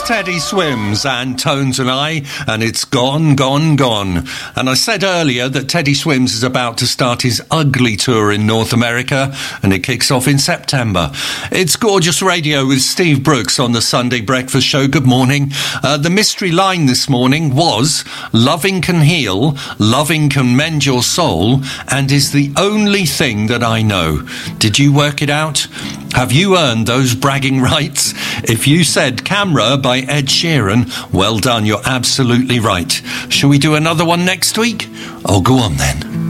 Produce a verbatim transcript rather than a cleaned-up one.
Teddy Swims and Tones and I, and it's gone, gone, gone. And I said earlier that Teddy Swims is about to start his Ugly tour in North America, and it kicks off in September. It's Gorgeous Radio with Steve Brooks on the Sunday Breakfast Show. Good morning. Uh, the mystery line this morning was, loving can heal, loving can mend your soul, and is the only thing that I know. Did you work it out? Have you earned those bragging rights? If you said Camera by Ed Sheeran, well done, you're absolutely right. Shall we do another one next week? Oh, go on then.